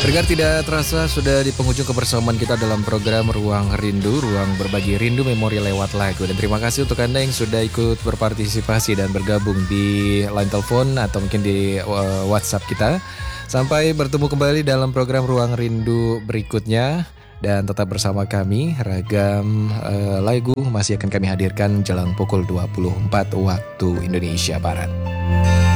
Pendengar tidak terasa sudah di penghujung kebersamaan kita dalam program Ruang Rindu, ruang berbagi rindu memori lewat lagu. Dan terima kasih untuk Anda yang sudah ikut berpartisipasi dan bergabung di line telepon atau mungkin di WhatsApp kita. Sampai bertemu kembali dalam program Ruang Rindu berikutnya. Dan tetap bersama kami, ragam lagu masih akan kami hadirkan jelang pukul 24 waktu Indonesia Barat.